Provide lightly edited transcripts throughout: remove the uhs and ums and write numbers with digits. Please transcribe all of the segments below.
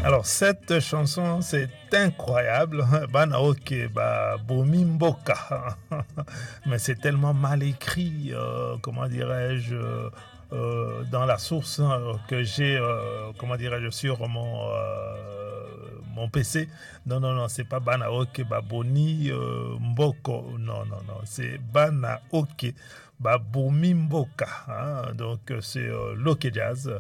Alors, cette chanson, c'est incroyable. Banaoke, ba, Bomi Mboka. Mais c'est tellement mal écrit, comment dirais-je, dans la source que j'ai, comment dirais-je, sur mon PC. Non, non, non, c'est pas Banaoke, ba, Boni Mboko. Non, non, non, c'est Banaoke, ba, Bomi Mboka, hein. Donc, c'est Loke Jazz.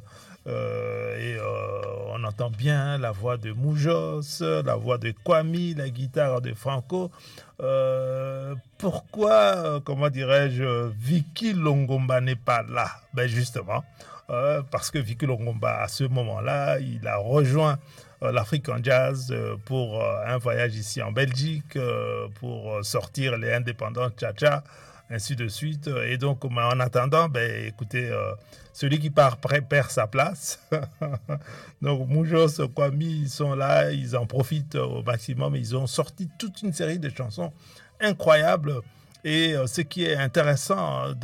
On entend bien la voix de Moujos, la voix de Kwame, la guitare de Franco. Pourquoi, comment dirais-je, Vicky Longomba n'est pas là? Ben justement, parce que Vicky Longomba, à ce moment-là, il a rejoint l'African Jazz pour un voyage ici en Belgique, pour sortir les indépendants Cha-Cha, ainsi de suite. Et donc, en attendant, ben, écoutez, celui qui part perd sa place. Donc, Moujos, Kwame, ils sont là, ils en profitent au maximum. Ils ont sorti toute une série de chansons incroyables. Et ce qui est intéressant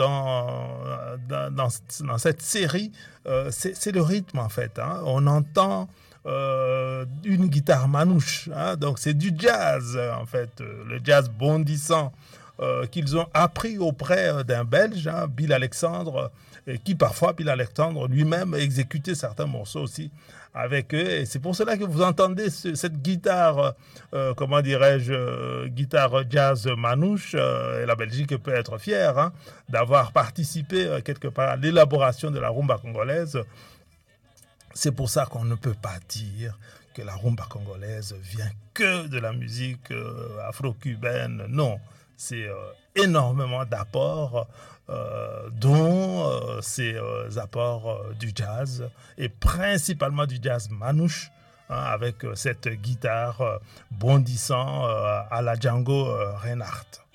dans cette série, c'est le rythme, en fait, hein. On entend une guitare manouche, hein. Donc, c'est du jazz, en fait, le jazz bondissant qu'ils ont appris auprès d'un Belge, hein, Bill Alexandre, et qui parfois, Bill Alexandre lui-même, exécutait certains morceaux aussi avec eux. Et c'est pour cela que vous entendez cette guitare, comment dirais-je, guitare jazz manouche. Et la Belgique peut être fière, hein, d'avoir participé quelque part à l'élaboration de la rumba congolaise. C'est pour ça qu'on ne peut pas dire que la rumba congolaise vient que de la musique afro-cubaine. Non, c'est énormément d'apports, dont ces apports du jazz, et principalement du jazz manouche, hein, avec cette guitare bondissant à la Django Reinhardt.